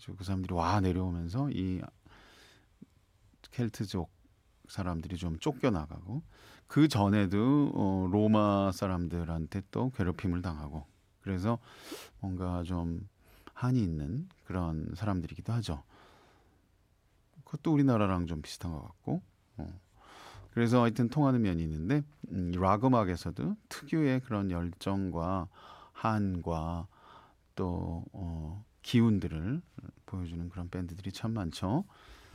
그래서 그 사람들이 와 내려오면서 이 켈트족 사람들이 좀 쫓겨나가고 그 전에도 로마 사람들한테 또 괴롭힘을 당하고 그래서 뭔가 좀 한이 있는 그런 사람들이기도 하죠. 그것도 우리나라랑 좀 비슷한 것 같고 그래서 하여튼 통하는 면이 있는데 락 음악에서도 특유의 그런 열정과 한과 또 기운들을 보여주는 그런 밴드들이 참 많죠.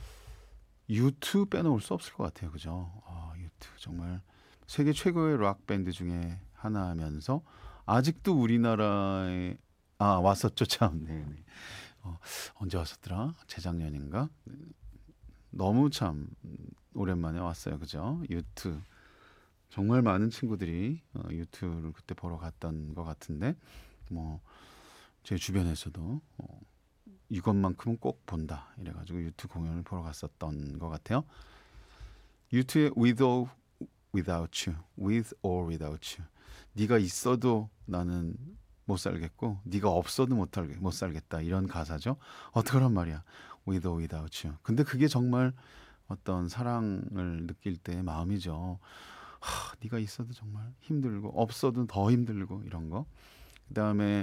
U2 빼놓을 수 없을 것 같아요. 그죠? U2 정말 세계 최고의 락 밴드 중에 하나면서 아직도 우리나라에 왔었죠 참. 네, 네. 언제 왔었더라? 재작년인가? 너무 참 오랜만에 왔어요. 그죠? U2 정말 많은 친구들이 U2를 그때 보러 갔던 것 같은데 뭐 제 주변에서도 이것만큼은 꼭 본다 이래가지고 U2 공연을 보러 갔었던 것 같아요. U2의 With or Without You, With or Without You. 네가 있어도 나는 못 살겠고 네가 없어도 못 살겠다 이런 가사죠. 어떡하란 말이야. With or Without You. 근데 그게 정말 어떤 사랑을 느낄 때의 마음이죠. 네가 있어도 정말 힘들고 없어도 더 힘들고 이런 거. 그다음에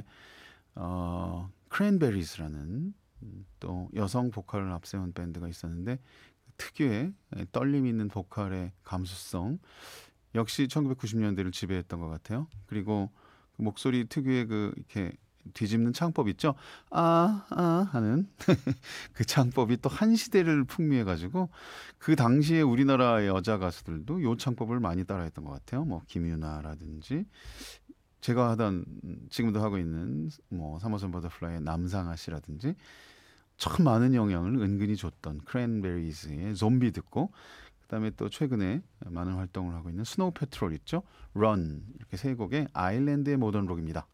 크랜베리스라는 또 여성 보컬을 앞세운 밴드가 있었는데 특유의 떨림 있는 보컬의 감수성 역시 1990년대를 지배했던 것 같아요. 그리고 그 목소리 특유의 그 이렇게 뒤집는 창법 있죠? 하는 그 창법이 또 한 시대를 풍미해가지고 그 당시에 우리나라 여자 가수들도 요 창법을 많이 따라했던 것 같아요. 뭐 김유나라든지 제가 하던 지금도 하고 있는 뭐 3호선 버터플라이의 남상아 씨라든지 참 많은 영향을 은근히 줬던 크랜베리즈의 좀비 듣고 그다음에 또 최근에 많은 활동을 하고 있는 스노우 패트롤 있죠? 런 이렇게 세 곡의 아일랜드의 모던 록입니다.